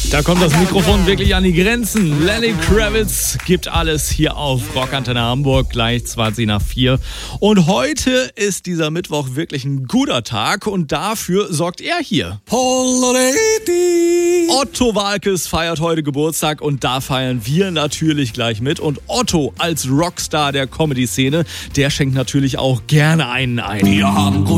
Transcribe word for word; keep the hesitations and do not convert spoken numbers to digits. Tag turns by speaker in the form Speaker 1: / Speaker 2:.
Speaker 1: Da kommt das Mikrofon wirklich an die Grenzen. Lenny Kravitz gibt alles hier auf Rockantenne Hamburg, gleich zwanzig nach vier. Und heute ist dieser Mittwoch wirklich ein guter Tag und dafür sorgt er hier. Otto Waalkes feiert heute Geburtstag und da feiern wir natürlich gleich mit. Und Otto als Rockstar der Comedy-Szene, der schenkt natürlich auch gerne einen ein.
Speaker 2: Wir haben